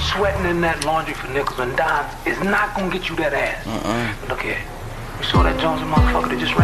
sweating in that laundry for nickels and dimes is not gonna get you that ass. Look here. You saw that Jonesy motherfucker that just ran